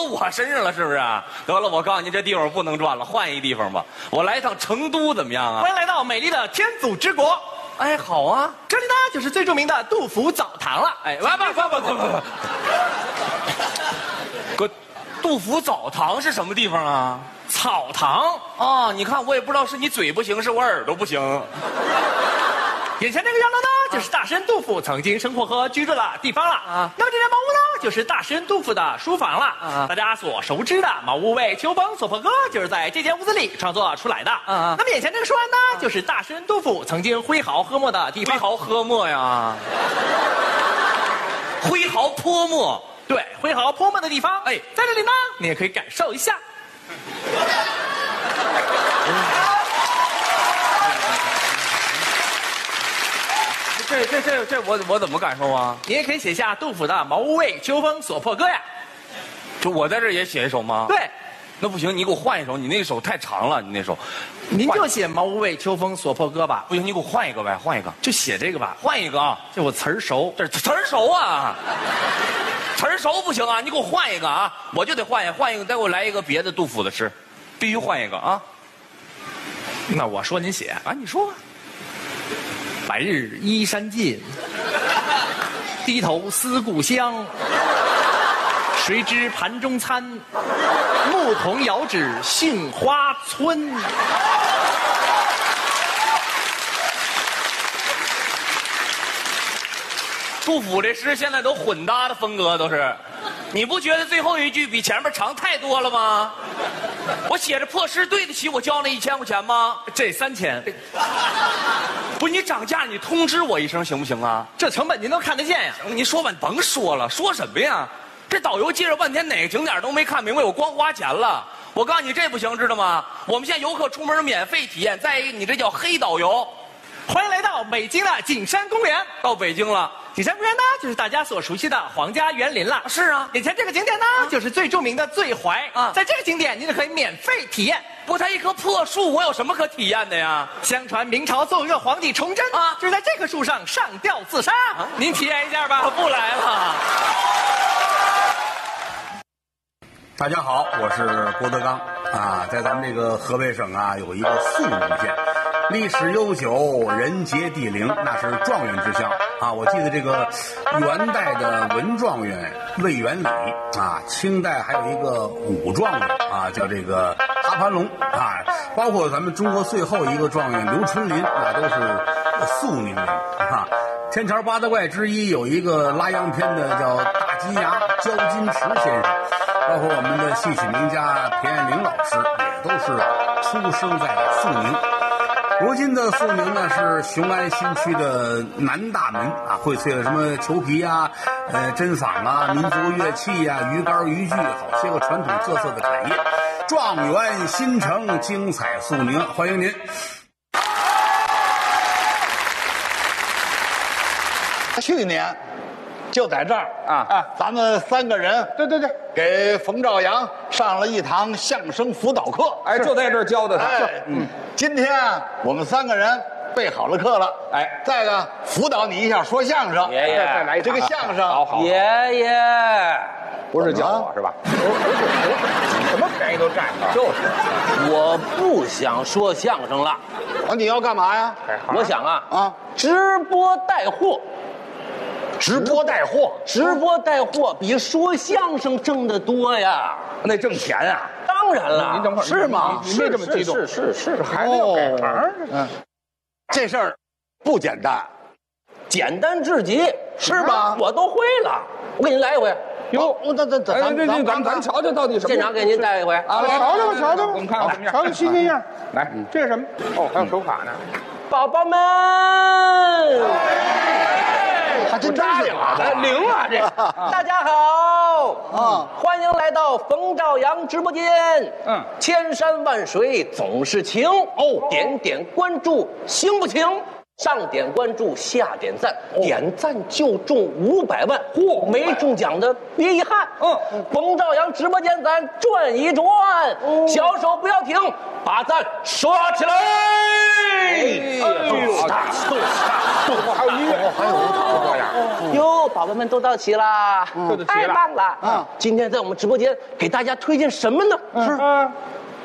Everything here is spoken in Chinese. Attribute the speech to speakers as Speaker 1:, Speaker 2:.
Speaker 1: 我身上了，是不是？得了，我告诉你，这地方不能转了，换一地方吧。我来一趟成都怎么样啊？
Speaker 2: 欢迎来到美丽的天祖之国。
Speaker 1: 哎，好啊，
Speaker 2: 这里呢就是最著名的杜甫澡堂了。
Speaker 1: 哎，不，杜甫澡堂是什么地方啊？
Speaker 2: 草堂
Speaker 1: 啊，你看我也不知道是你嘴不行，是我耳朵不行。
Speaker 2: 眼前这个样子呢，就是大神杜甫曾经生活和居住的地方了啊。那么这间茅屋呢，就是大神杜甫的书房了啊。大家所熟知的《茅屋为秋风所破歌》，就是在这间屋子里创作出来的啊。那么眼前这个书案呢，就是大神杜甫曾经挥毫喝墨的地方。
Speaker 1: 挥毫喝墨呀，挥毫泼墨。
Speaker 2: 对，挥毫泼墨的地方。哎，在这里呢，你也可以感受一下。
Speaker 1: 这我怎么感受啊？
Speaker 2: 你也可以写下杜甫的《茅屋为秋风所破歌》呀。
Speaker 1: 就我在这也写一首吗？
Speaker 2: 对，
Speaker 1: 那不行，你给我换一首，你那首太长了，你那首。
Speaker 2: 您就写《茅屋为秋风所破歌》吧。
Speaker 1: 不行，你给我换一个呗，换一个。
Speaker 2: 就写这个吧，
Speaker 1: 换一个啊。
Speaker 2: 这我词儿熟，
Speaker 1: 这词儿熟啊。词儿熟不行啊，你给我换一个啊，我就得换一个，再给我来一个别的杜甫的诗，必须换一个啊。
Speaker 2: 那我说您写
Speaker 1: 啊，你说吧。
Speaker 2: 白日依山尽，低头思故乡。谁知盘中餐，牧童遥指杏花村。
Speaker 1: 杜甫这诗现在都混搭的风格都是，你不觉得最后一句比前面长太多了吗？我写着破诗对得起我交那1000块钱吗？
Speaker 2: 这3000，
Speaker 1: 不是你涨价你通知我一声行不行啊？
Speaker 2: 这成本您都看得见呀。
Speaker 1: 行，您说吧，甭说了，说什么呀？这导游介绍半天哪个景点都没看明白，我光花钱了。我告诉你这不行，知道吗？我们现在游客出门免费体验，再一个你这叫黑导游。
Speaker 2: 欢迎来到北京的景山公园。
Speaker 1: 到北京了。
Speaker 2: 景山公园呢，就是大家所熟悉的皇家园林了。
Speaker 1: 是啊，
Speaker 2: 眼前这个景点呢，就是最著名的醉怀啊。在这个景点，您就可以免费体验。
Speaker 1: 不，它一棵破树，我有什么可体验的呀？
Speaker 2: 相传明朝奏乐皇帝崇祯啊，就是在这棵树上上吊自杀。您体验一下吧。
Speaker 1: 我不来了。
Speaker 3: 大家好，我是郭德纲啊，在咱们这个河北省啊，有一个肃宁县。历史悠久，人杰地灵，那是状元之乡啊！我记得这个元代的文状元魏元礼啊，清代还有一个武状元啊，叫这个哈盘龙啊，包括咱们中国最后一个状元刘春霖，那都是肃宁人啊。天桥八大怪之一有一个拉洋片的叫大金牙焦金池先生，包括我们的戏曲名家田艳玲老师，也都是出生在肃宁。如今的肃宁呢是雄安新区的南大门啊，荟萃了什么裘皮啊、针坊啊、民族乐器啊、鱼竿渔具，好些个传统特色的产业。状元新城，精彩肃宁，欢迎您。
Speaker 4: 去年就在这儿咱们3个人，对，给冯兆阳上了一堂相声辅导课。
Speaker 5: 哎，就在这儿教的他。
Speaker 4: 今天我们3个人备好了课了。哎，再个辅导你一下说相声。
Speaker 5: 爷爷，再来一
Speaker 4: 这个相声。
Speaker 5: 好。爷爷，不是教我是吧？什么便宜都占着。
Speaker 6: 就是，我不想说相声了。
Speaker 4: 你要干嘛呀？
Speaker 6: 我想直播带货。
Speaker 4: 直播带货，
Speaker 6: 直播带货比说相声挣得多呀！
Speaker 5: 那挣钱啊？
Speaker 6: 当然了。
Speaker 5: 您等会儿，
Speaker 4: 是吗？
Speaker 5: 你别这么激动。
Speaker 6: 是，
Speaker 5: 孩子要改行。
Speaker 4: 这事儿不简单，
Speaker 6: 简单至极，
Speaker 4: 是吧？
Speaker 6: 我都会了。我给您来一回。
Speaker 5: 哟，咱瞧瞧到底什么？
Speaker 6: 现场给您带一回
Speaker 5: 啊！瞧瞧，我们看看怎么样？瞧瞧新鲜样。来，这是什么？哦，还有手卡呢。
Speaker 6: 宝宝们。
Speaker 4: 还真答应了，
Speaker 6: 灵啊！这大家好，欢迎来到冯兆阳直播间。千山万水总是情点点关注行不行？上点关注，下点赞，点赞就中500万。没中奖的别遗憾。冯兆阳直播间咱转一转，小手不要停，把赞刷起来。
Speaker 5: 还有音乐，还有舞蹈这样。
Speaker 6: 哟，宝贝们都到齐啦，
Speaker 5: 都齐了
Speaker 6: 太棒了！今天在我们直播间给大家推荐什么呢？是